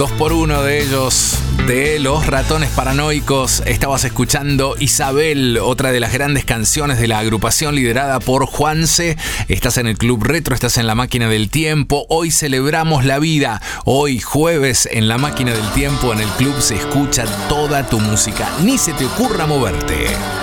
2x1 de ellos, de Los Ratones Paranoicos. Estabas escuchando Isabel, otra de las grandes canciones de la agrupación liderada por Juanse. Estás en el Club Retro, estás en La Máquina del Tiempo. Hoy celebramos la vida. Hoy jueves en La Máquina del Tiempo, en el club se escucha toda tu música. Ni se te ocurra moverte.